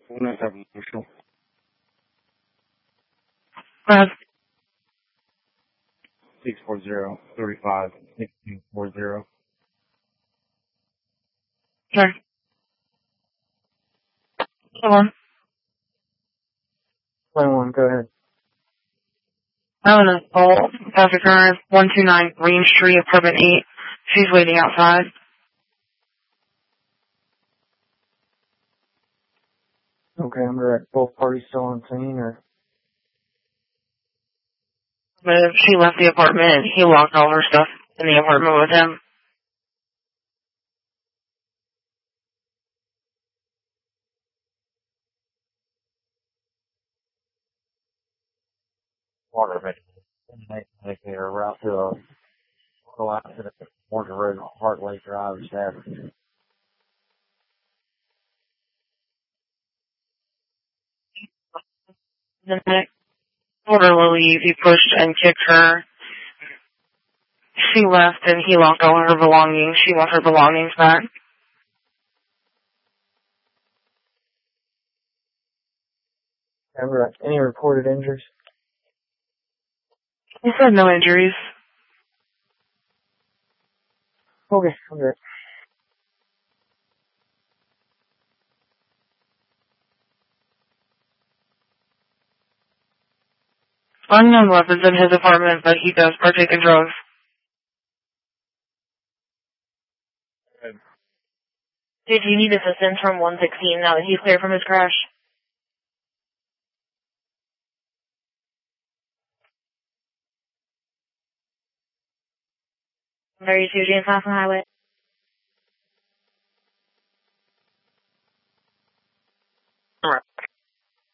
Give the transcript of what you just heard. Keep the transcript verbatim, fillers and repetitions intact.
Nice having Marshall. Uh, six four zero, three five, six two four zero. sorry. Hold on. Line one, go ahead. I want to call Patrick Curran, one two nine Green Street, apartment eight. She's waiting outside. Okay, I'm direct. Both parties still on scene, or? But she left the apartment and he locked all her stuff in the apartment with him. Water, but they they are route to a go out to the Morgan Road, Heart Lake Drive, Stafford. The next order to leave, he pushed and kicked her. She left and he locked all her belongings. She wants her belongings back. Ever any reported injuries? He said no injuries. Okay, I'm good. Unknown weapons in his apartment, but he does partake in drugs. Did you need assistance from one sixteen now that he's cleared from his crash? thirty-two James Hoffman Highway. Alright.